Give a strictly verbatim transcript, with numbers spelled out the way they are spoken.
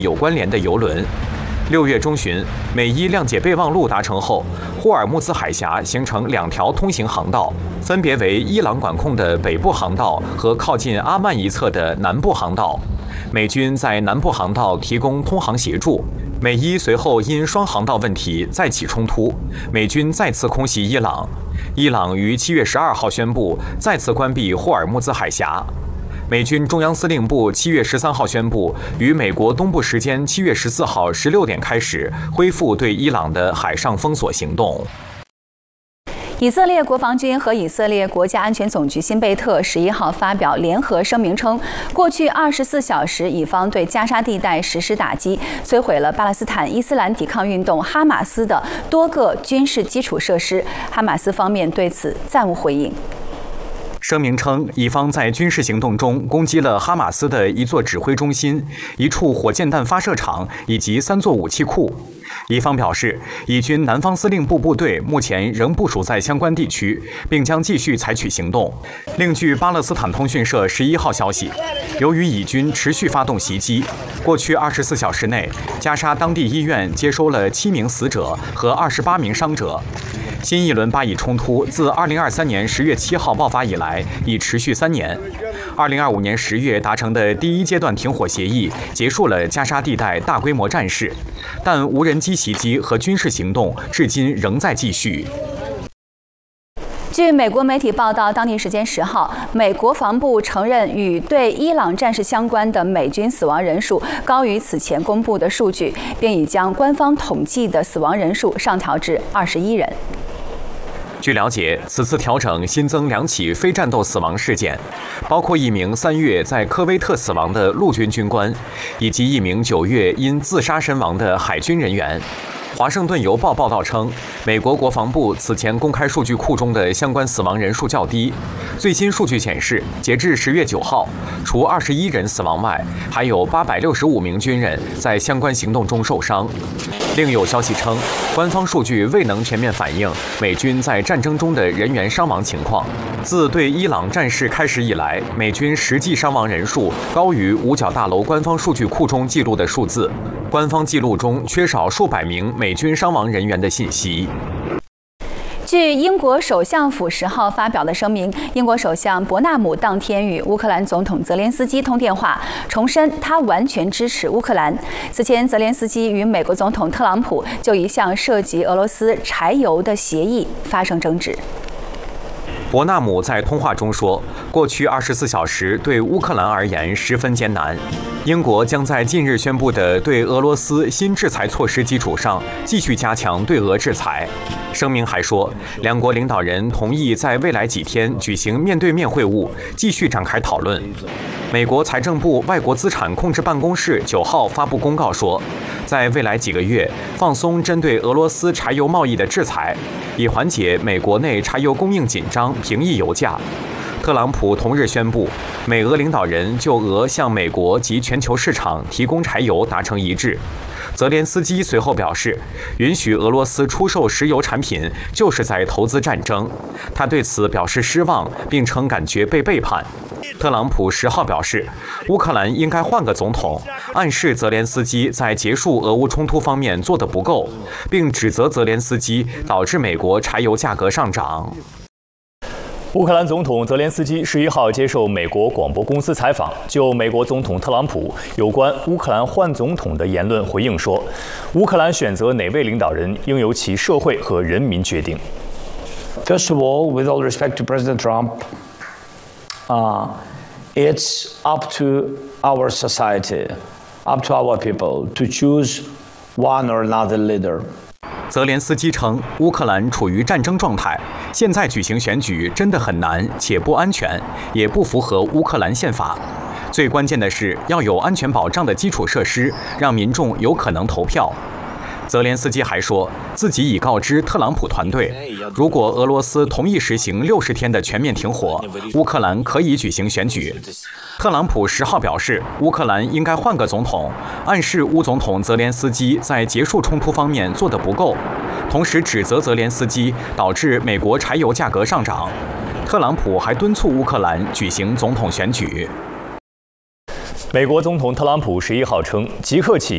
有关联的油轮。六月中旬，美伊谅解备忘录达成后，霍尔木兹海峡形成两条通行航道，分别为伊朗管控的北部航道和靠近阿曼一侧的南部航道。美军在南部航道提供通航协助。美伊随后因双航道问题再起冲突，美军再次空袭伊朗。伊朗于七月十二号宣布再次关闭霍尔木兹海峡。美军中央司令部七月十三号宣布，于美国东部时间七月十四号十六点开始恢复对伊朗的海上封锁行动。 以色列国防军和以色列国家安全总局新贝特十一号发表联合声明称，过去二十四小时，以方对加沙地带实施打击，摧毁了巴勒斯坦伊斯兰抵抗运动哈马斯的多个军事基础设施。哈马斯方面对此暂无回应。 声明称，以方在军事行动中攻击了哈马斯的一座指挥中心、一处火箭弹发射场以及三座武器库。以方表示，以军南方司令部部队目前仍部署在相关地区，并将继续采取行动。另据巴勒斯坦通讯社十一号消息，由于以军持续发动袭击，过去二十四小时内，加沙当地医院接收了七名死者和二十八名伤者。新一轮巴以冲突自二零二三年十月七号爆发以来，已持续三年。二零二五年十月达成的第一阶段停火协议结束了加沙地带大规模战事，但无人机袭击和军事行动至今仍在继续。 据美国媒体报道，当地时间十号，美国防部承认与对伊朗战事相关的美军死亡人数高于此前公布的数据，并已将官方统计的死亡人数上调至二十一人。 据了解，此次调整新增两起非战斗死亡事件，包括一名三月在科威特死亡的陆军军官，以及一名九月因自杀身亡的海军人员。华盛顿邮报报道称，美国国防部此前公开数据库中的相关死亡人数较低。最新数据显示，截至十月九号，除二十一人死亡外，还有八百六十五名军人在相关行动中受伤。另有消息称，官方数据未能全面反映美军在战争中的人员伤亡情况。自对伊朗战事开始以来，美军实际伤亡人数高于五角大楼官方数据库中记录的数字。官方记录中缺少数百名美军伤亡人员的信息。 据英国首相府十号发表的声明，英国首相伯纳姆当天与乌克兰总统泽连斯基通电话，重申他完全支持乌克兰。此前，泽连斯基与美国总统特朗普就一项涉及俄罗斯柴油的协议发生争执。 伯纳姆在通话中说，过去二十四小时对乌克兰而言十分艰难。英国将在近日宣布的对俄罗斯新制裁措施基础上，继续加强对俄制裁。声明还说，两国领导人同意在未来几天举行面对面会晤，继续展开讨论。美国财政部外国资产控制办公室九号发布公告说，在未来几个月放松针对俄罗斯柴油贸易的制裁，以缓解美国内柴油供应紧张，平抑油价。特朗普同日宣布，美俄领导人就俄向美国及全球市场提供柴油达成一致。泽连斯基随后表示，允许俄罗斯出售石油产品就是在投资战争，他对此表示失望，并称感觉被背叛。特朗普十号表示，乌克兰应该换个总统，暗示泽连斯基在结束俄乌冲突方面做得不够，并指责泽连斯基导致美国柴油价格上涨。 乌克兰总统泽连斯基十一号接受美国广播公司采访，就美国总统特朗普有关乌克兰换总统的言论回应说，乌克兰选择哪位领导人应由其社会和人民决定。 First of all, with all respect to President Trump, uh, it's up to our society, up to our people to choose one or another leader. 泽连斯基称，乌克兰处于战争状态，现在举行选举真的很难，且不安全，也不符合乌克兰宪法。最关键的是要有安全保障的基础设施，让民众有可能投票。泽连斯基还说，自己已告知特朗普团队，如果俄罗斯同意实行六十天的全面停火，乌克兰可以举行选举。特朗普十号表示，乌克兰应该换个总统，暗示乌总统泽连斯基在结束冲突方面做得不够，同时指责泽连斯基导致美国柴油价格上涨。特朗普还敦促乌克兰举行总统选举。 美国总统特朗普十一号称，即刻起